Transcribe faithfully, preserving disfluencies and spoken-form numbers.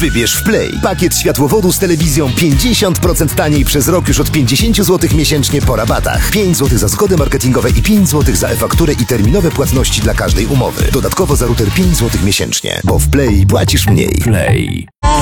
Wybierz w Play. Pakiet światłowodu z telewizją pięćdziesiąt procent taniej przez rok już od pięćdziesiąt złotych miesięcznie po rabatach. pięć złotych za zgody marketingowe i pięć złotych za e-fakturę i terminowe płatności dla każdej umowy. Dodatkowo za router pięć złotych miesięcznie, bo w Play płacisz mniej. Play.